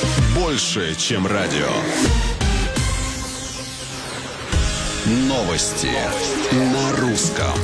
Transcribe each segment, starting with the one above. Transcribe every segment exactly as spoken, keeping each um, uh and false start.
Больше, чем радио. Новости на русском.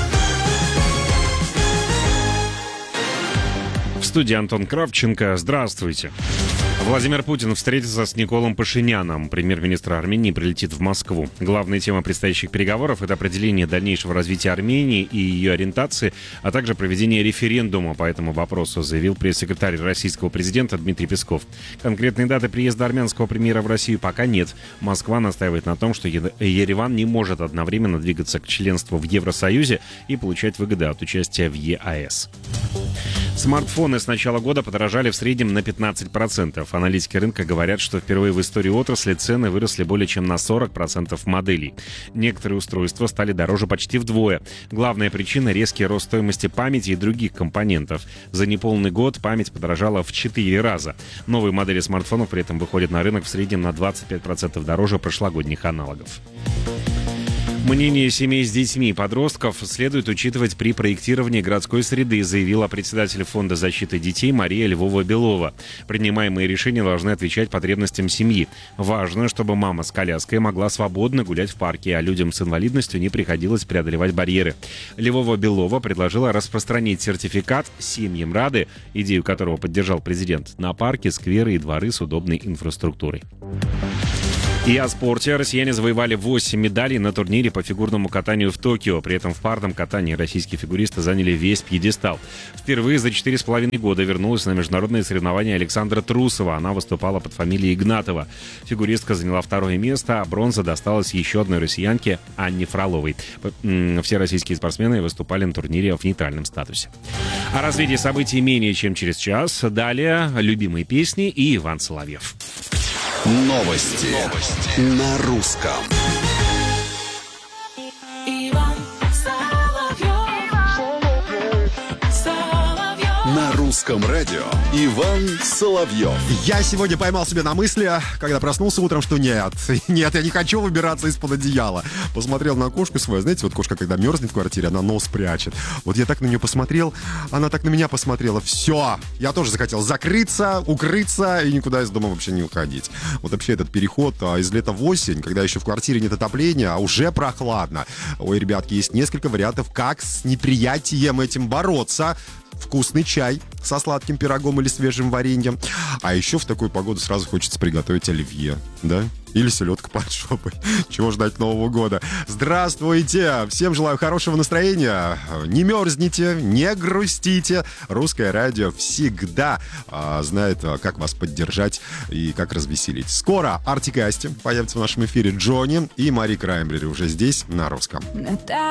В студии Антон Кравченко. Здравствуйте. Владимир Путин встретится с Николом Пашиняном. Премьер-министр Армении прилетит в Москву. Главная тема предстоящих переговоров – это определение дальнейшего развития Армении и ее ориентации, а также проведение референдума по этому вопросу, заявил пресс-секретарь российского президента Дмитрий Песков. Конкретной даты приезда армянского премьера в Россию пока нет. Москва настаивает на том, что Ереван не может одновременно двигаться к членству в Евросоюзе и получать выгоды от участия в ЕАЭС. Смартфоны с начала года подорожали в среднем на пятнадцать процентов. Аналитики рынка говорят, что впервые в истории отрасли цены выросли более чем на сорок процентов моделей. Некоторые устройства стали дороже почти вдвое. Главная причина – резкий рост стоимости памяти и других компонентов. За неполный год память подорожала в четыре раза. Новые модели смартфонов при этом выходят на рынок в среднем на двадцать пять процентов дороже прошлогодних аналогов. Мнение семей с детьми и подростков следует учитывать при проектировании городской среды, заявила председатель Фонда защиты детей Мария Львова-Белова. Принимаемые решения должны отвечать потребностям семьи. Важно, чтобы мама с коляской могла свободно гулять в парке, а людям с инвалидностью не приходилось преодолевать барьеры. Львова-Белова предложила распространить сертификат «Семьям рады», идею которого поддержал президент, на парки, скверы и дворы с удобной инфраструктурой. И о спорте. Россияне завоевали восемь медалей на турнире по фигурному катанию в Токио. При этом в парном катании российские фигуристы заняли весь пьедестал. Впервые за четыре с половиной года вернулась на международные соревнования Александра Трусова. Она выступала под фамилией Игнатова. Фигуристка заняла второе место, а бронза досталась еще одной россиянке Анне Фроловой. Все российские спортсмены выступали на турнире в нейтральном статусе. О развитии событий менее чем через час. Далее любимые песни и Иван Соловьев. Новости, Новости. На русском. На русском радио Иван Соловьев. Я сегодня поймал себя на мысли, когда проснулся утром, что нет, нет, я не хочу выбираться из-под одеяла. Посмотрел на кошку свою, знаете, вот кошка, когда мерзнет в квартире, она нос прячет. Вот я так на нее посмотрел, она так на меня посмотрела. Все, я тоже захотел закрыться, укрыться и никуда из дома вообще не уходить. Вот вообще этот переход а, из лета в осень, когда еще в квартире нет отопления, а уже прохладно. Ой, ребятки, есть несколько вариантов, как с неприятием этим бороться. Вкусный чай со сладким пирогом или свежим вареньем. А еще в такую погоду сразу хочется приготовить оливье, да? Или селедка под шубой. Чего ждать Нового года? Здравствуйте! Всем желаю хорошего настроения. Не мерзните, не грустите. Русское радио всегда а, знает, как вас поддержать и как развеселить. Скоро Артик и Асти появятся в нашем эфире. Джонни и Мари Краймбрери уже здесь, на русском.